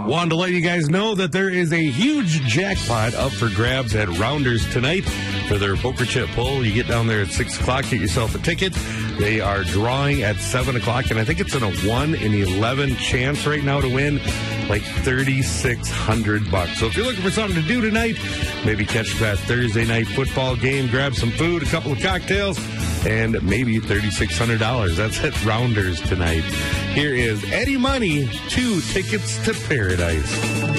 Wanted to let you guys know that there is a huge jackpot up for grabs at Rounders tonight for their poker chip pull. You get down there at 6 o'clock, get yourself a ticket. They are drawing at 7 o'clock, and I think it's in a 1 in 11 chance right now to win like $3,600. So if you're looking for something to do tonight, maybe catch that Thursday night football game, grab some food, a couple of cocktails, and maybe $3,600. That's at Rounders tonight. Here is Eddie Money, 2 Tickets to Paradise.